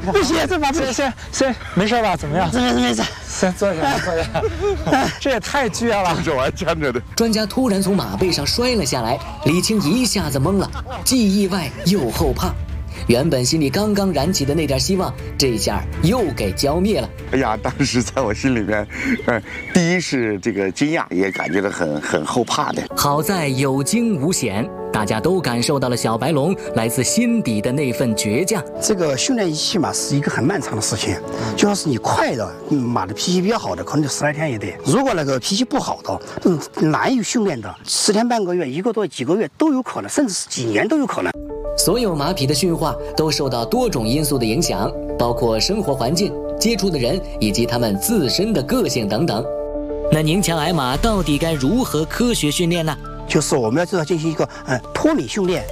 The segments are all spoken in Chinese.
不行，这马先没事吧？怎么样？ 没事。 先坐下，坐下。这也太倔了， 这玩意站着的。 专家突然从马背上摔了下来，李青一下子懵了，既意外又后怕。原本心里刚刚燃起的那点希望，这下又给浇灭了。 哎呀，当时在我心里面，第一是这个惊讶，也感觉到很后怕的。 好在有惊无险，大家都感受到了小白龙来自心底的那份倔强。 这个训练一匹马是一个很漫长的事情，就要是你快的，马的脾气比较好的，可能就10来天也得；如果那个脾气不好的，难以训练的，10天半个月、1个多几个月都有可能，甚至是几年都有可能。 所有马匹的驯化都受到多种因素的影响，包括生活环境、接触的人以及它们自身的个性等等。那宁强矮马到底该如何科学训练呢？ 就是我们要对它进行一个脱敏训练。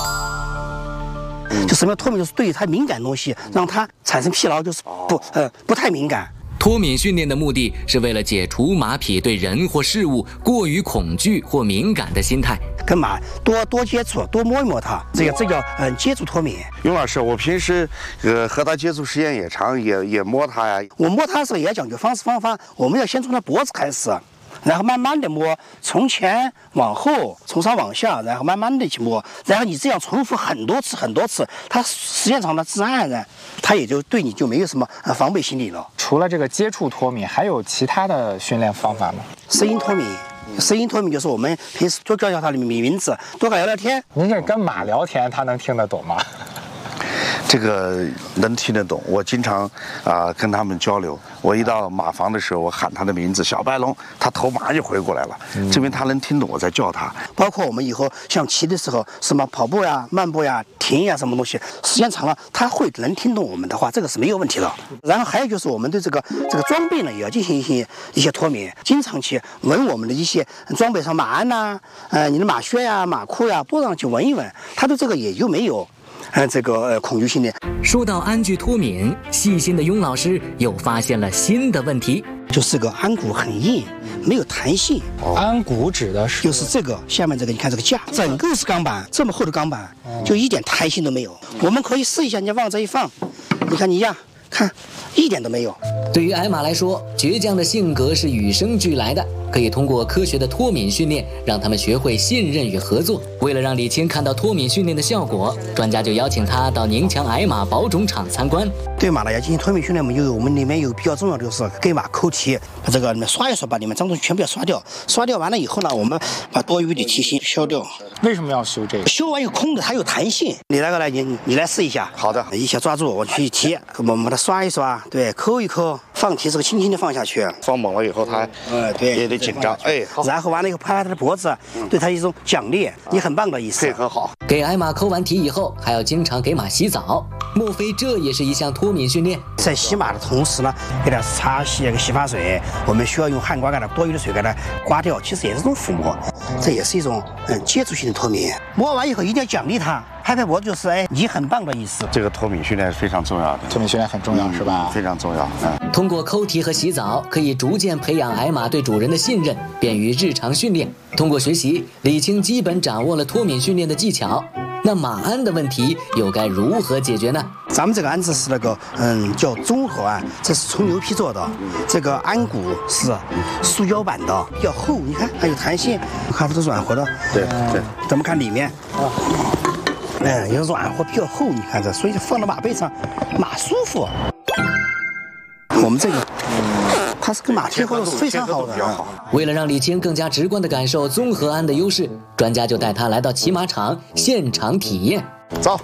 就什么叫脱敏？就是对于它敏感的东西，让它产生疲劳，就是不太敏感。 脱敏训练的目的是为了解除马匹对人或事物过于恐惧或敏感的心态， 跟马多接触，多摸一摸它，这叫接触脱敏。 雍老师，我平时和他接触时间也长，也摸它呀。 我摸它的时候也要讲究方式方法，我们要先从它脖子开始，然后慢慢的摸，从前往后，从上往下，然后慢慢的去摸，然后你这样重复很多次，它时间长了，自然而然，它也就对你就没有什么防备心理了。 除了这个接触脱敏，还有其他的训练方法吗？ 声音脱敏。声音脱敏就是我们平时多叫它的名字，多跟它聊天。 您这跟马聊天，它能听得懂吗？ 这个能听得懂，我经常跟他们交流。我一到马房的时候，我喊他的名字小白龙，他头马上就回过来了，证明他能听懂我在叫他。 包括我们以后像骑的时候，什么跑步呀、慢步呀、停呀，什么东西，时间长了，他能听懂我们的话，这个是没有问题的。然后还有就是我们对这个装备呢，也要进行一些脱敏，经常去闻我们的一些装备上马鞍呐，你的马靴呀、马裤呀，多让去闻一闻，他对这个也就没有。恐惧心理。 说到鞍具脱敏，细心的雍老师又发现了新的问题， 就是个鞍骨很硬，没有弹性。 鞍骨指的是就是这个下面这个，你看这个架，整个是钢板，这么厚的钢板，就一点弹性都没有。我们可以试一下，你往这一放，你看你压，看一点都没有。 对于矮马来说，倔强的性格是与生俱来的，可以通过科学的脱敏训练，让他们学会信任与合作。为了让李青看到脱敏训练的效果，专家就邀请他到宁强矮马保种场参观。 对马呢要进行脱敏训练，我们里面有比较重要的就是给马抠蹄，把这个里面刷一刷，把里面脏东西全部要刷掉。刷掉完了以后呢，我们把多余的蹄芯削掉。 为什么要修这个？ 修完以后空的它有弹性。你那个来，你来试一下。 好的， 一下抓住，我去提，我们把它刷一刷，对，抠一抠，放蹄这个轻轻的放下去。 放猛了以后，它对也得紧张，好。 然后完了以后拍拍它的脖子，对它一种奖励，你很棒的意思。 配合好。 给矮马抠完蹄以后，还要经常给马洗澡，莫非这也是一项脱敏训练？ 在洗马的同时呢，给它擦洗那个洗发水，我们需要用汗刮给它多余的水给它刮掉，其实也是一种抚摸，这也是一种接触性的脱敏。摸完以后一定要奖励它，拍拍脖子就是你很棒的意思。 这个脱敏训练是非常重要的， 脱敏训练很重要，是吧？ 非常重要。 通过抠蹄和洗澡，可以逐渐培养矮马对主人的信任，便于日常训练。通过学习，李青基本掌握了脱敏训练的技巧。那马鞍的问题又该如何解决呢？ 咱们这个鞍子是那个叫综合鞍，这是从牛皮做的，这个鞍骨是塑胶板的，比较厚，你看还有弹性，看不都软和的。 对。 咱们看里面有软和，比较厚，你看这，所以放到马背上，马舒服。我们这个它是跟马贴合的是非常好的。 为了让李青更加直观地感受综合鞍的优势，专家就带他来到骑马场现场体验。 走。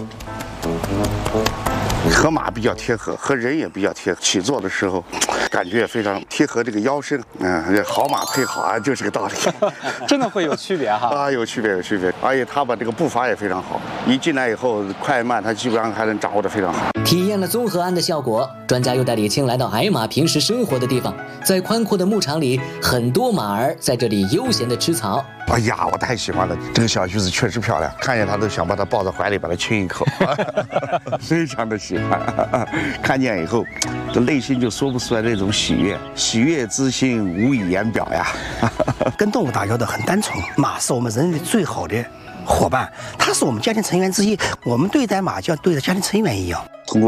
和马比较贴合，和人也比较贴合。起坐的时候，感觉也非常贴合这个腰身。这好马配好鞍就是个道理。 真的会有区别哈？ 有区别。而且他把这个步伐也非常好，一进来以后快慢他基本上还能掌握得非常好。 体验了综合鞍的效果，专家又带李青来到矮马平时生活的地方。在宽阔的牧场里，很多马儿在这里悠闲地吃草。 哎呀，我太喜欢了！这个小橘子确实漂亮，看见它都想把它抱在怀里，把它亲一口，非常的喜欢。看见以后，这内心就说不出来那种喜悦之心无以言表呀。 跟动物打交道很单纯，马是我们人类最好的伙伴，它是我们家庭成员之一，我们对待马就像对待家庭成员一样。